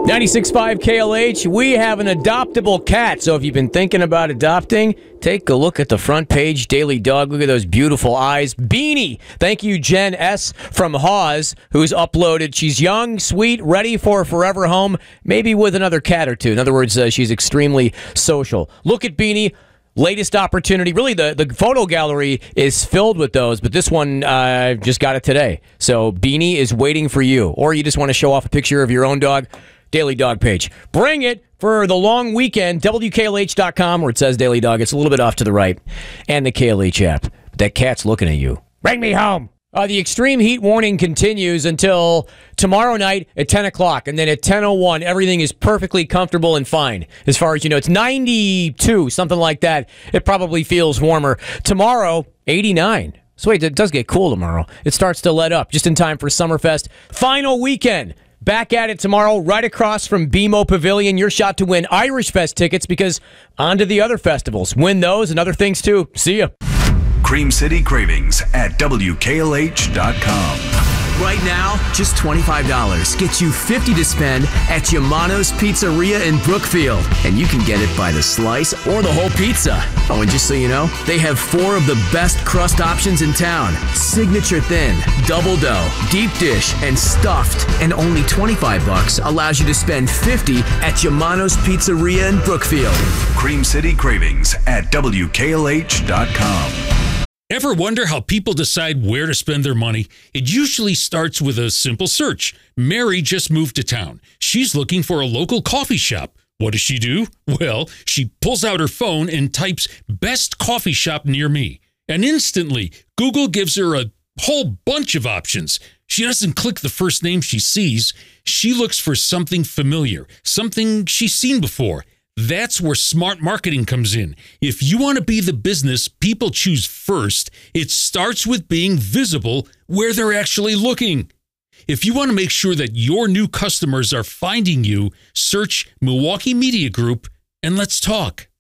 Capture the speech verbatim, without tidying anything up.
ninety-six point five K L H, we have an adoptable cat. So if you've been thinking about adopting, take a look at the front page, Daily Dog. Look at those beautiful eyes. Beanie. Thank you, Jen S. from Hawes, who's uploaded. She's young, sweet, ready for a forever home, maybe with another cat or two. In other words, uh, she's extremely social. Look at Beanie. Latest opportunity. Really, the, the photo gallery is filled with those, but this one, I uh, just got it today. So Beanie is waiting for you. Or you just want to show off a picture of your own dog, Daily Dog page. Bring it for the long weekend, W K L H dot com, where it says Daily Dog. It's a little bit off to the right. And the K L H app. That cat's looking at you. Bring me home. Uh, the extreme heat warning continues until tomorrow night at ten o'clock. And then at ten oh one, everything is perfectly comfortable and fine. As far as you know, it's ninety-two, something like that. It probably feels warmer. Tomorrow, eighty-nine. So wait, it does get cool tomorrow. It starts to let up just in time for Summerfest. Final weekend. Back at it tomorrow, right across from B M O Pavilion. Your shot to win Irish Fest tickets, because on to the other festivals. Win those and other things too. See ya. Cream City Cravings at W K L H dot com. Right now, just twenty-five dollars gets you fifty dollars to spend at Yamano's Pizzeria in Brookfield. And you can get it by the slice or the whole pizza. Oh, and just so you know, they have four of the best crust options in town. Signature thin, double dough, deep dish, and stuffed. And only twenty-five bucks allows you to spend fifty at Yamano's Pizzeria in Brookfield. Cream City Cravings at W K L H dot com. Ever wonder how people decide where to spend their money? It usually starts with a simple search. Mary just moved to town. She's looking for a local coffee shop. What does she do? Well, she pulls out her phone and types best coffee shop near me. And instantly, Google gives her a whole bunch of options. She doesn't click the first name she sees. She looks for something familiar, something she's seen before. That's where smart marketing comes in. If you want to be the business people choose first, it starts with being visible where they're actually looking. If you want to make sure that your new customers are finding you, search Milwaukee Media Group and let's talk.